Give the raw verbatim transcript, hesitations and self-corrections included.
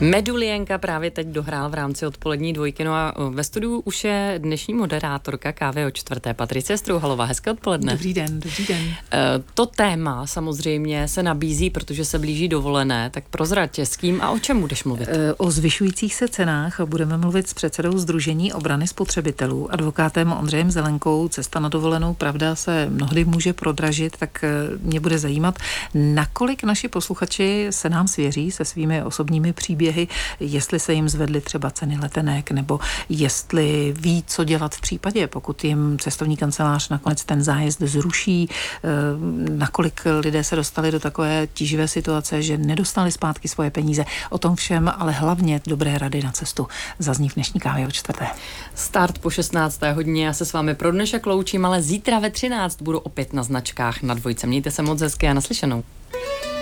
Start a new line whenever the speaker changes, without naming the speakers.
Medulienka právě teď dohrál v rámci odpolední dvojky, no a ve studiu už je dnešní moderátorka Kávy o čtvrté, Patricie Strouhalová. Hezké odpoledne.
Dobrý den, dobrý den.
To téma samozřejmě se nabízí, protože se blíží dovolené, tak prozrať, s kým a o čem budeš mluvit?
O zvyšujících se cenách budeme mluvit s předsedou Sdružení obrany spotřebitelů, advokátem Ondřejem Zelenkou. Cesta na dovolenou, pravda, se mnohdy může prodražit, tak mě bude zajímat, nakolik naši posluchači se nám svěří se svými osobními příběhy, jestli se jim zvedly třeba ceny letenek, nebo jestli ví, co dělat v případě, pokud jim cestovní kancelář nakonec ten zájezd zruší, nakolik lidé se dostali do takové tíživé situace, že nedostali zpátky svoje peníze. O tom všem, ale hlavně dobré rady na cestu zazní v dnešní Kávě o čtvrté.
Start po šestnácté hodině, já se s vámi pro dnešek loučím, ale zítra ve třináct budu opět na značkách na dvojce. Mějte se moc hezky a naslyšenou.